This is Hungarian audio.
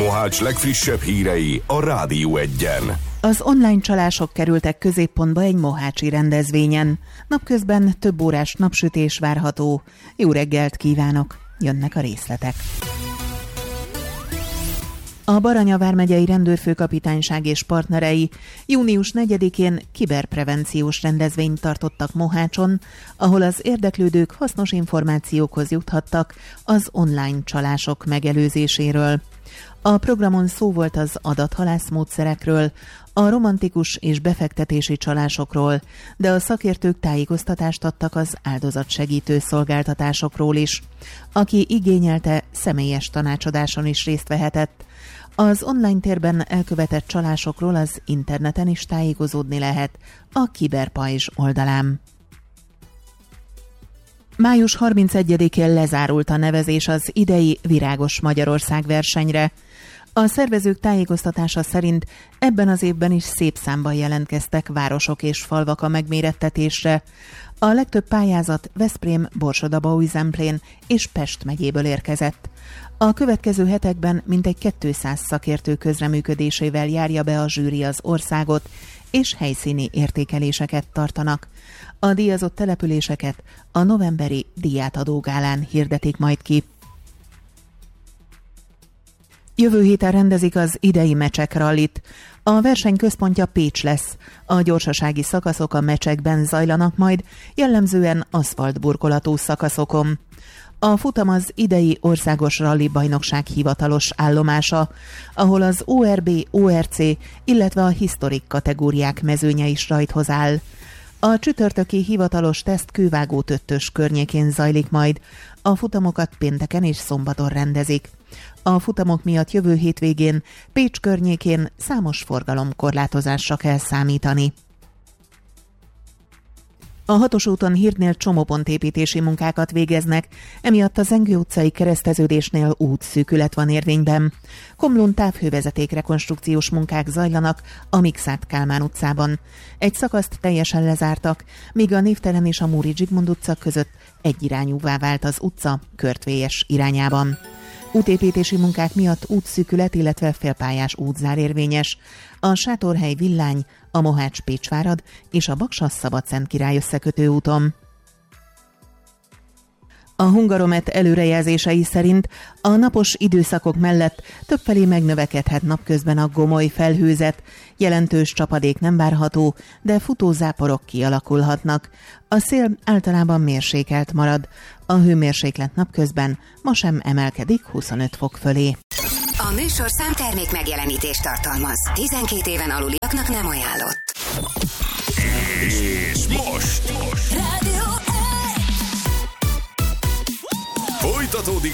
Mohács legfrissebb hírei a Rádió Egyen. Az online csalások kerültek középpontba egy mohácsi rendezvényen. Napközben több órás napsütés várható. Jó reggelt kívánok! Jönnek a részletek. A Baranya vármegyei rendőrfőkapitányság és partnerei június 4-én kiberprevenciós rendezvényt tartottak Mohácson, ahol az érdeklődők hasznos információkhoz juthattak az online csalások megelőzéséről. A programon szó volt az adathalászmódszerekről, a romantikus és befektetési csalásokról, de a szakértők tájékoztatást adtak az áldozatsegítő szolgáltatásokról is. Aki igényelte, személyes tanácsadáson is részt vehetett. Az online térben elkövetett csalásokról az interneten is tájékozódni lehet a Kiberpajzs oldalán. Május 31-én lezárult a nevezés az idei Virágos Magyarország versenyre. A szervezők tájékoztatása szerint ebben az évben is szép számban jelentkeztek városok és falvak a megmérettetésre. A legtöbb pályázat Veszprém, Borsod-Abaúj-Zemplén és Pest megyéből érkezett. A következő hetekben mintegy 200 szakértő közreműködésével járja be a zsűri az országot, és helyszíni értékeléseket tartanak. A díjazott településeket a novemberi díjátadógálán hirdetik majd ki. Jövő héten rendezik az idei Mecsek rallit. A verseny központja Pécs lesz. A gyorsasági szakaszok a Mecsekben zajlanak majd, jellemzően aszfaltburkolatú szakaszokon. A futam az idei országos ralli bajnokság hivatalos állomása, ahol az ORB, ORC, illetve a historik kategóriák mezőnye is rajthoz áll. A csütörtöki hivatalos teszt Kővágó-Töttös környékén zajlik majd, a futamokat pénteken és szombaton rendezik. A futamok miatt jövő hétvégén Pécs környékén számos forgalomkorlátozásra kell számítani. A 6-os úton Hírdnél csomópontépítési munkákat végeznek, emiatt a Zengő utcai kereszteződésnél útszűkület van érvényben. Komlón távhővezeték rekonstrukciós munkák zajlanak a Mikszáth Kálmán utcában. Egy szakaszt teljesen lezártak, míg a Névtelen és a Múri Zsigmond utca között egyirányúvá vált az utca Körtvélyes irányában. Útépítési munkák miatt útszűkület, illetve félpályás útzár érvényes. A Sátorhely Villány, a Mohács-Pécsvárad és a Baksa-Szabadszentkirály összekötő úton. A Hungaromet előrejelzései szerint a napos időszakok mellett többfelé megnövekedhet napközben a gomoly felhőzet, jelentős csapadék nem várható, de futózáporok kialakulhatnak. A szél általában mérsékelt marad. A hőmérséklet napközben ma sem emelkedik 25 fok fölé. A műsorszám termék megjelenítést tartalmaz. 12 éven aluliaknak nem ajánlott. És most! Rádió! Folytatódik